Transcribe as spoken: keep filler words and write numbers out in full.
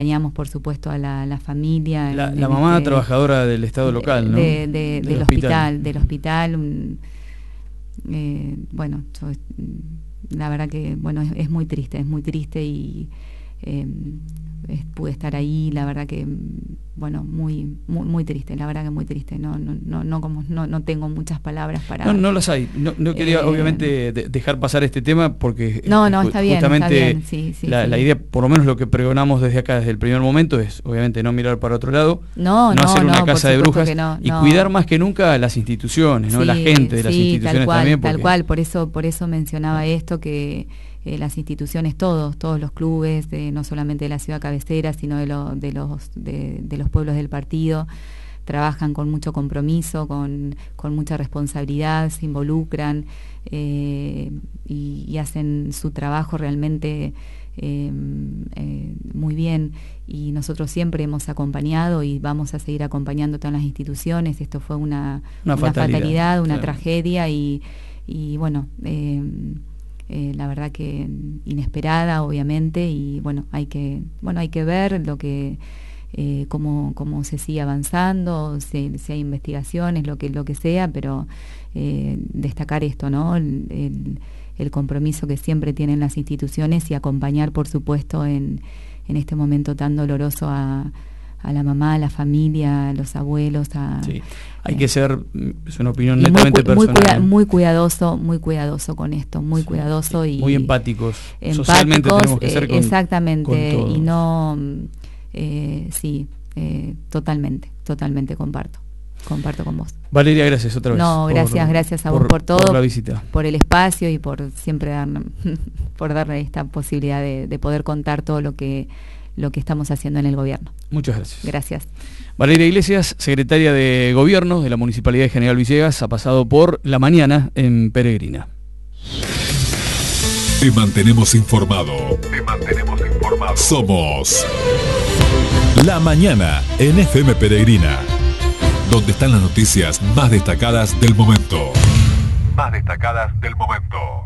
Acompañamos, por supuesto, a la, la familia. La, en, la en mamá este, trabajadora del Estado local, ¿no? De, de, de, del, del hospital. hospital, del hospital. Un, eh, bueno, yo, la verdad que, bueno, es, es muy triste, es muy triste y eh, es, pude estar ahí, la verdad que, bueno, muy muy, muy triste, la verdad que muy triste. No no no no como no, no tengo muchas palabras para. No, no las hay. No, no quería, eh, obviamente, de, dejar pasar este tema porque no, no, ju está bien, justamente está bien, sí, sí, la, sí. la idea, por lo menos lo que pregonamos desde acá, desde el primer momento, es obviamente no mirar para otro lado, no, no, no hacer una no, casa de brujas no, y no. cuidar más que nunca a las instituciones, ¿no? Sí, La gente de las sí, instituciones tal cual, también. Porque... tal cual, por eso, por eso mencionaba esto, que eh, las instituciones, todos, todos los clubes, de, no solamente de la ciudad cabecera, sino de, lo, de los de, de los pueblos del partido, trabajan con mucho compromiso, con, con mucha responsabilidad, se involucran eh, y, y hacen su trabajo realmente eh, eh, muy bien, y nosotros siempre hemos acompañado y vamos a seguir acompañando todas las instituciones. Esto fue una, una, una fatalidad, fatalidad, una claro. tragedia y, y bueno, eh, eh, la verdad que inesperada, obviamente, y bueno, hay que, bueno, hay que ver lo que Eh, cómo, cómo se sigue avanzando, si, si hay investigaciones, lo que lo que sea, pero eh, destacar esto, ¿no? El, el, el compromiso que siempre tienen las instituciones y acompañar, por supuesto, en, en este momento tan doloroso a, a la mamá, a la familia, a los abuelos. A, sí. Hay eh, que ser, es una opinión muy, netamente muy, personal. cuida, muy cuidadoso, muy cuidadoso con esto, muy sí, cuidadoso sí, y muy empáticos. empáticos. Socialmente tenemos que ser con, exactamente, con todos. Y no... Eh, sí, eh, totalmente, totalmente comparto, comparto con vos. Valeria, gracias otra vez. No, gracias, por, gracias a por, vos por todo, por la visita, por el espacio y por siempre dar, por darle esta posibilidad de, de poder contar todo lo que lo que estamos haciendo en el gobierno. Muchas gracias. Gracias. Valeria Iglesias, secretaria de Gobierno de la Municipalidad de General Villegas, ha pasado por La Mañana en Peregrina. Te mantenemos informado. Te mantenemos informado. Somos La Mañana en F M Peregrina, donde están las noticias más destacadas del momento. Más destacadas del momento.